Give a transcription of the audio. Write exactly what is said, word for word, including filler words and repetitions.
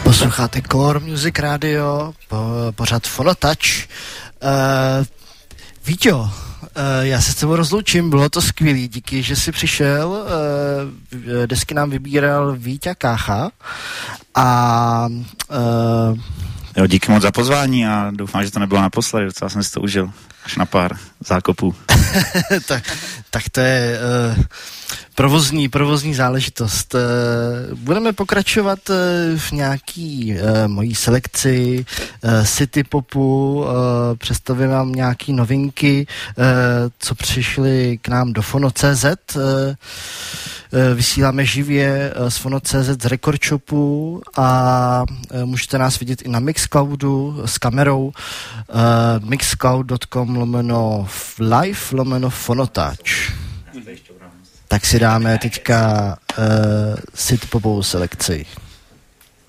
Posloucháte Core Music Radio, po, pořád Fonotouch. Uh, Víťo, uh, já se s tebou rozloučím, bylo to skvělý, díky, že jsi přišel, uh, desky nám vybíral Víťa Kácha a... Uh, jo, díky moc za pozvání a doufám, že to nebylo naposledy, docela jsem si to užil, až na pár zákopů. tak, tak to je... Uh, Provozní, provozní záležitost. Budeme pokračovat v nějaký uh, mojí selekci uh, city popu, uh, představím vám nějaký novinky, uh, co přišly k nám do Fono tečka cé zet. Uh, uh, vysíláme živě uh, z Fono tečka cé zet z Record Shopu a uh, můžete nás vidět i na Mixcloudu s kamerou uh, mixcloud tečka com lomeno live lomeno Fonotouch. Tak si dáme teďka uh, city popovou selekci.